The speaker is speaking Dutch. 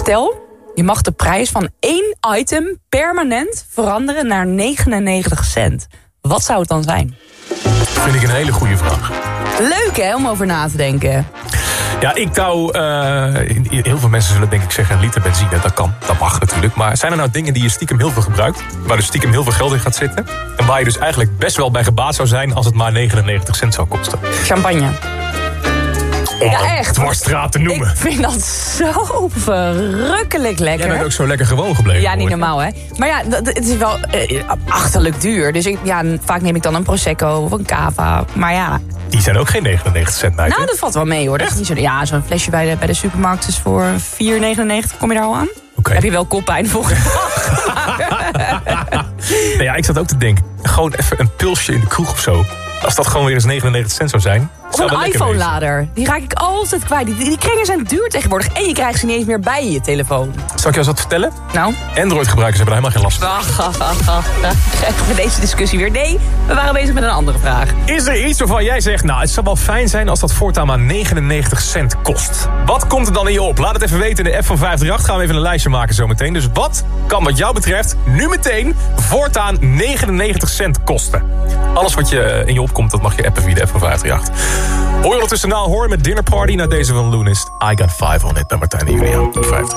Stel, je mag de prijs van 1 item permanent veranderen naar 99 cent. Wat zou het dan zijn? Vind ik een hele goede vraag. Leuk hè, om over na te denken. Ja, ik zou... heel veel mensen zullen denk ik zeggen een liter benzine. Dat kan, dat mag natuurlijk. Maar zijn er nou dingen die je stiekem heel veel gebruikt? Waar dus stiekem heel veel geld in gaat zitten? En waar je dus eigenlijk best wel bij gebaat zou zijn als het maar 99 cent zou kosten? Champagne. Om Ja, echt. dwarsstraat te noemen. Ik vind dat zo verrukkelijk lekker. Jij bent ook zo lekker gewoon gebleven. Ja, niet normaal, hè. Maar ja, het is wel achterlijk duur. Dus vaak neem ik dan een Prosecco of een Cava. Maar ja... Die zijn ook geen 99 cent bij. Nou, dat valt wel mee, hoor. Dat is niet zo, ja, zo'n flesje bij de supermarkt is voor 4,99. Kom je daar al aan? Okay. Heb je wel koppijn volgende dag? Nou ja, ik zat ook te denken. Gewoon even een pulsje in de kroeg of zo. Als dat gewoon weer eens 99 cent zou zijn. Of een iPhone-lader. Die raak ik altijd kwijt. Die kringen zijn duur tegenwoordig. En je krijgt ze niet eens meer bij je telefoon. Zal ik jou eens wat vertellen? Nou? Android-gebruikers hebben daar helemaal geen last van. Krijgen we deze discussie weer? Nee, we waren bezig met een andere vraag. Is er iets waarvan jij zegt... nou, het zou wel fijn zijn als dat voortaan maar 99 cent kost? Wat komt er dan in je op? Laat het even weten in de app van 538. Gaan we even een lijstje maken zometeen. Dus wat kan wat jou betreft nu meteen voortaan 99 cent kosten? Alles wat je in je opkomt, dat mag je appen via de app van 538. Hoor je ondertussen Hoor met Dinner Party naar deze van Loonist. I Got 5 on It met Martijn en Julia op 538.